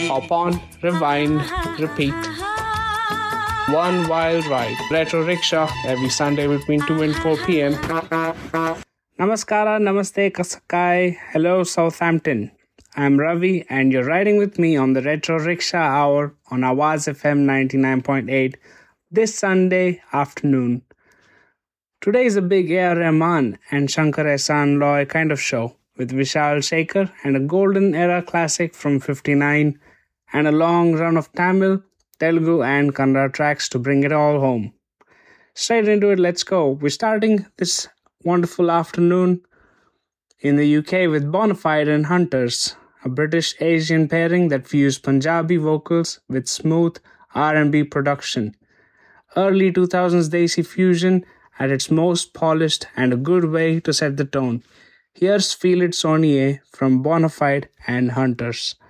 Hop on, rewind, repeat. One wild ride. Retro Rickshaw every Sunday between 2 and 4 p.m. Namaskara, namaste, kasakai. Hello, Southampton. I'm Ravi, and you're riding with me on the Retro Rickshaw Hour on Awaz FM 99.8 this Sunday afternoon. Today is a big A.R. Rahman and Shankar Ehsaan Loy kind of show with Vishal Shekhar and a golden era classic from 59 and a long run of Tamil, Telugu and Kannada tracks to bring it all home. Straight into it, let's go. We're starting this wonderful afternoon in the UK with Bonafide and Hunters, a British-Asian pairing that fused Punjabi vocals with smooth R&B production. Early 2000s Desi fusion at its most polished and a good way to set the tone. Here's Feel It Sonier from Bonafide and Hunters.